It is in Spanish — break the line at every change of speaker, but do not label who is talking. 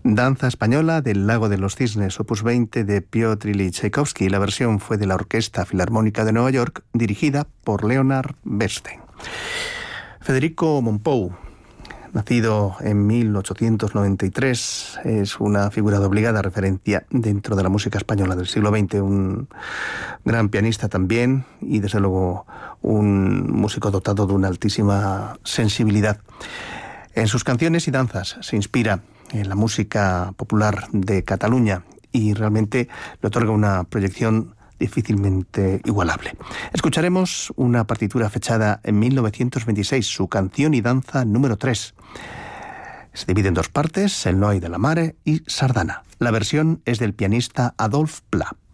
Danza española del Lago de los Cisnes, opus 20 de Piotr Ilich Tchaikovsky. La versión fue de la Orquesta Filarmónica de Nueva York, dirigida por Leonard Bernstein. Federico Mompou, nacido en 1893, es una figura de obligada referencia dentro de la música española del siglo XX, un gran pianista también y desde luego un músico dotado de una altísima sensibilidad. En sus canciones y danzas se inspira en la música popular de Cataluña y realmente le otorga una proyección difícilmente igualable. Escucharemos una partitura fechada en 1926, su canción y danza número 3. Se divide en dos partes, el Noi de la Mare y Sardana. La versión es del pianista Adolphe Pla.